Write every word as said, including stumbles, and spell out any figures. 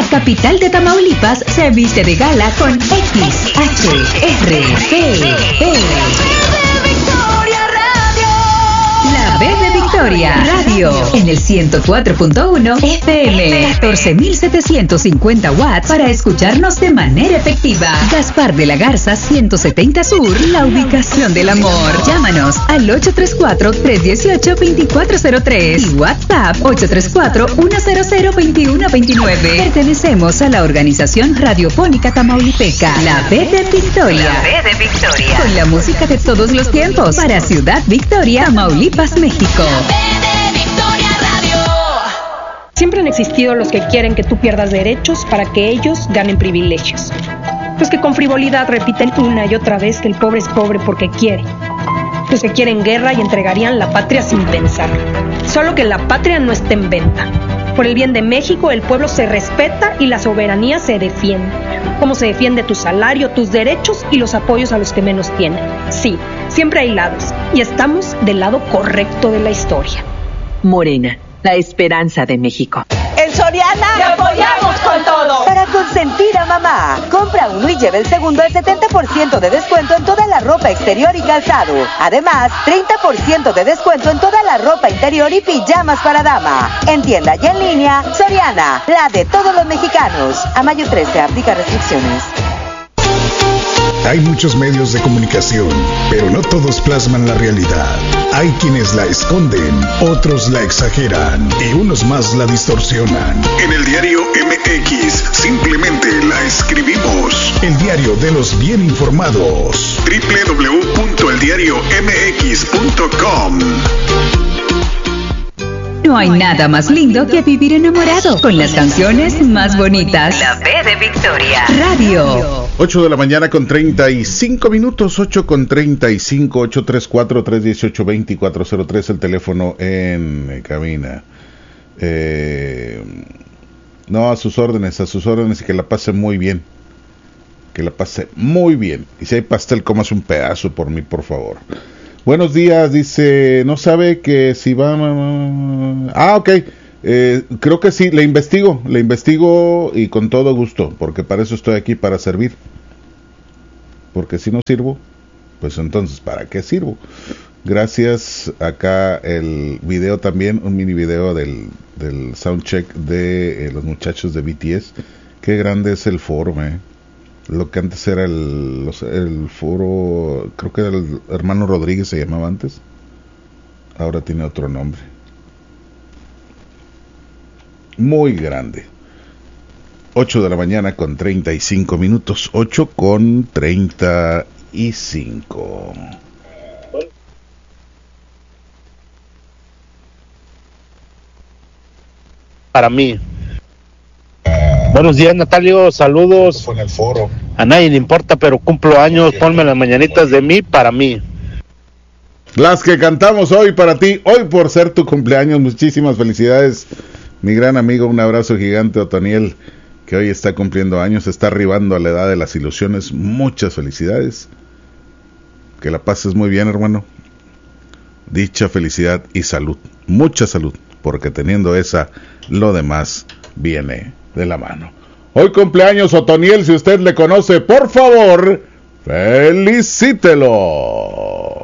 capital de Tamaulipas se viste de gala con X H R P P. La B de Victoria Radio en el ciento cuatro punto uno F M, catorce mil setecientos cincuenta watts para escucharnos de manera efectiva. Gaspar de la Garza ciento setenta Sur, la ubicación del amor. Llámanos al ocho tres cuatro, tres uno ocho, dos cuatro cero tres y WhatsApp ocho tres cuatro, uno cero cero, dos uno dos nueve. Pertenecemos a la organización radiofónica tamaulipeca, la B de Victoria. La B de Victoria. Con la música de todos los tiempos para Ciudad Victoria, Tamaulipas, México. Siempre han existido los que quieren que tú pierdas derechos para que ellos ganen privilegios. Los que con frivolidad repiten una y otra vez que el pobre es pobre porque quiere. Los que quieren guerra y entregarían la patria sin pensar. Solo que la patria no está en venta. Por el bien de México, el pueblo se respeta y la soberanía se defiende. Cómo se defiende tu salario, tus derechos y los apoyos a los que menos tienen. Sí, siempre hay lados y estamos del lado correcto de la historia. Morena, la esperanza de México. En Soriana te apoyamos con todo. Para consentir a mamá, compra uno y lleva el segundo al setenta por ciento de descuento en toda la ropa exterior y calzado. Además, treinta por ciento de descuento en toda la ropa interior y pijamas para dama. En tienda y en línea, Soriana, la de todos los mexicanos. A mayo trece, aplica restricciones. Hay muchos medios de comunicación, pero no todos plasman la realidad. Hay quienes la esconden, otros la exageran y unos más la distorsionan. En el diario M X simplemente la escribimos. El diario de los bien informados. doble u doble u doble u punto el diario m x punto com. No hay nada más lindo que vivir enamorado con las canciones más bonitas. La B de Victoria Radio. ocho de la mañana con treinta y cinco minutos, ocho con treinta y cinco, ocho tres cuatro, tres uno ocho, dos cuatro cero tres, el teléfono en cabina. Eh, no, a sus órdenes, a sus órdenes y que la pase muy bien. Que la pase muy bien. Y si hay pastel, comas un pedazo por mí, por favor. Buenos días, dice, no sabe que si va... Ah, ok, eh, creo que sí, le investigo, le investigo y con todo gusto, porque para eso estoy aquí, para servir. Porque si no sirvo, pues entonces, ¿para qué sirvo? Gracias, acá el video también, un mini video del, del soundcheck de eh, los muchachos de B T S. Qué grande es el foro, eh. Lo que antes era el, los, el foro, creo que era el Hermano Rodríguez, se llamaba antes. Ahora tiene otro nombre. Muy grande. ocho de la mañana con treinta y cinco minutos. ocho con treinta y cinco. Para mí. Buenos días, Natalio, saludos. Fue en el foro. A nadie le importa, pero cumplo años, ponme las mañanitas de mí para mí. Las que cantamos hoy para ti, hoy por ser tu cumpleaños, muchísimas felicidades, mi gran amigo, un abrazo gigante, Otoniel, que hoy está cumpliendo años, está arribando a la edad de las ilusiones, muchas felicidades, que la pases muy bien, hermano, dicha, felicidad y salud, mucha salud, porque teniendo esa, lo demás viene de la mano. Hoy cumpleaños Otoniel, si usted le conoce, por favor, felicítelo.